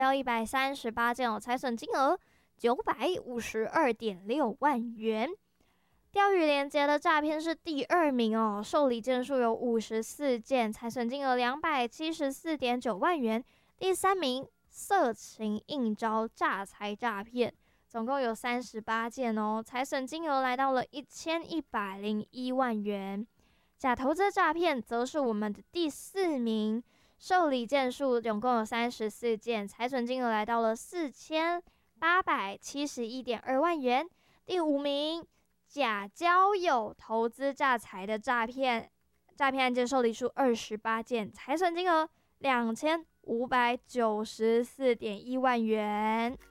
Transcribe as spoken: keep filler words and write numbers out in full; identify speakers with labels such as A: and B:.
A: 到一百三十八件哦，财损金额九百五十二点六万元。钓鱼连结的诈骗是第二名哦，受理件数有五十四件，财损金额两百七十四点九万元。第三名，色情应招诈财诈骗，总共有三十八件哦，财损金额来到了一千一百零一万元。假投资诈骗则是我们的第四名，受理件数总共有三十四件，财损金额来到了四千八百七十一点二万元。第五名，假交友投资诈财的诈骗，诈骗案件受理数二十八件，财损金额两千五百九十四点一万元。